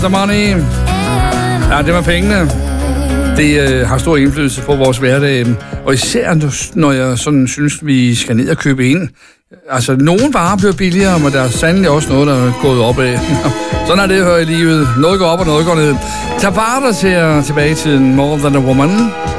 The money. Ja, det var pengene. Det har stor indflydelse på vores hverdag. Og især når jeg sådan synes, vi skal ned og købe ind. Altså, nogle varer bliver billigere, men der er sandelig også noget, der er gået opad. Sådan er det her i livet. Noget går op, og noget går ned. Tabata til tilbage i tiden. More Than a Woman.